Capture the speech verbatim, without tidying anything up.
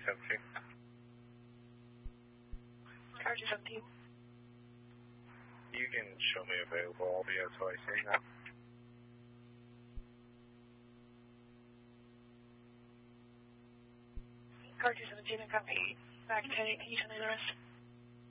seventeen. Car two seventeen. You can show me available. I'll be at twice now. Car two seventeen, I copy. Back ten eight, can you send me the rest?